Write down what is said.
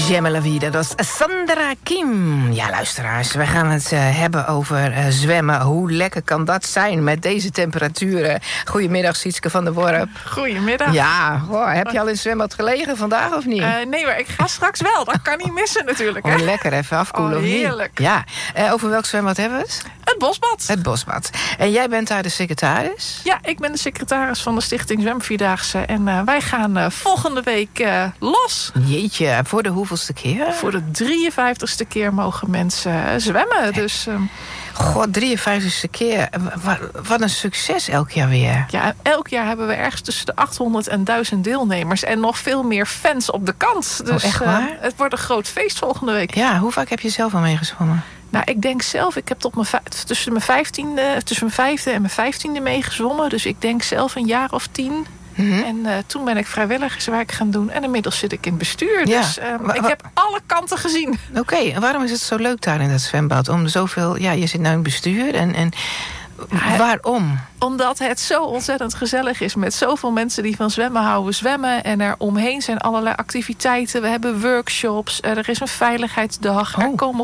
J'aime la vida, dat is Sandra Kim. Ja, luisteraars, we gaan het hebben over zwemmen. Hoe lekker kan dat zijn met deze temperaturen? Goedemiddag, Sietske van der Worp. Goedemiddag. Ja, hoor, heb je al in het zwembad gelegen vandaag of niet? Nee, maar ik ga straks wel. Dat kan niet missen natuurlijk. Hè? Oh, lekker, even afkoelen of niet? Heerlijk. Ja, over welk zwembad hebben we het? Het Bosbad. Het Bosbad. En jij bent daar de secretaris? Ja, ik ben de secretaris van de Stichting Zwemvierdaagse. En wij gaan volgende week los. Jeetje, voor de hoeveelste keer? Voor de 53ste keer mogen mensen zwemmen. Dus, God, 53ste keer. Wat een succes elk jaar weer. Ja, elk jaar hebben we ergens tussen de 800 en 1000 deelnemers. En nog veel meer fans op de kant. Dus echt waar? Het wordt een groot feest volgende week. Ja, hoe vaak heb je zelf al meegezwommen? Nou, ik denk zelf, ik heb tussen mijn 5e en mijn 15e meegezwommen. Dus ik denk zelf een jaar of 10. Mm-hmm. En toen ben ik vrijwilligerswerk gaan doen. En inmiddels zit ik in het bestuur. Ja. Dus ik heb alle kanten gezien. Oké, en waarom is het zo leuk daar in dat zwembad? Om zoveel, ja, je zit nou in het bestuur en waarom? Omdat het zo ontzettend gezellig is met zoveel mensen die van zwemmen houden. Zwemmen en er omheen zijn allerlei activiteiten. We hebben workshops, er is een veiligheidsdag. Er komen